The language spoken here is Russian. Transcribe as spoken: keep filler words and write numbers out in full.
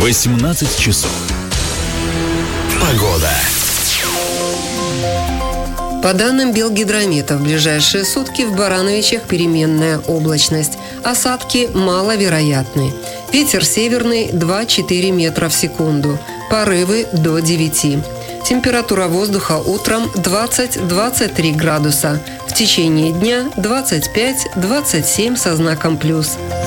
восемнадцать часов. Погода. По данным Белгидромета, в ближайшие сутки в Барановичах переменная облачность. Осадки маловероятны. Ветер северный два-четыре метра в секунду. Порывы до девяти. Температура воздуха утром двадцать-двадцать три градуса. В течение дня двадцать пять-двадцать семь со знаком плюс.